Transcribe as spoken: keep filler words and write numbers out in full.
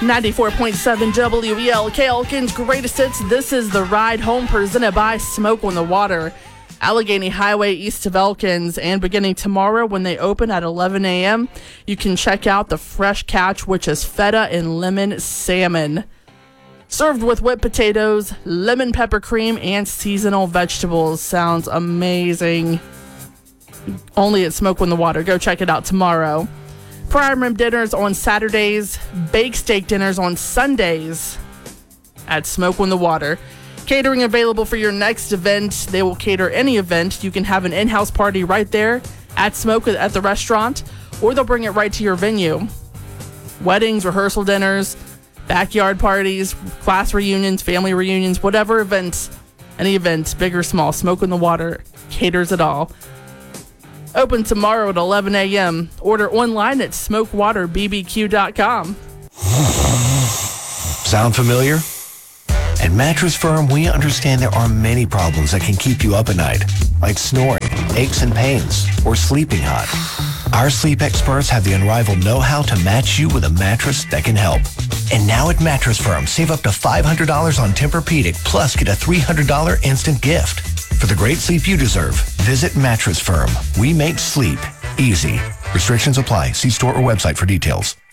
ninety-four point seven W E L K, Elkin's Greatest Hits. This is The Ride Home, presented by Smoke on the Water. Allegheny Highway east of Elkins, and beginning tomorrow when they open at eleven a.m., you can check out the fresh catch, which is feta and lemon salmon. Served with whipped potatoes, lemon pepper cream, and seasonal vegetables. Sounds amazing. Only at Smoke on the Water. Go check it out tomorrow. Prime rib dinners on Saturdays, bake steak dinners on Sundays at Smoke on the Water. Catering available for your next event. They will cater any event. You can have an in-house party right there at Smoke at the restaurant, or they'll bring it right to your venue. Weddings, rehearsal dinners, backyard parties, class reunions, family reunions, whatever events, any event, big or small, Smoke on the Water caters it all. Open tomorrow at eleven a.m. Order online at smoke water b b q dot com. Sound familiar? At Mattress Firm, we understand there are many problems that can keep you up at night, like snoring, aches and pains, or sleeping hot. Our sleep experts have the unrivaled know-how to match you with a mattress that can help. And now at Mattress Firm, save up to five hundred dollars on Tempur-Pedic, plus get a three hundred dollars instant gift. For the great sleep you deserve, visit Mattress Firm. We make sleep easy. Restrictions apply. See store or website for details.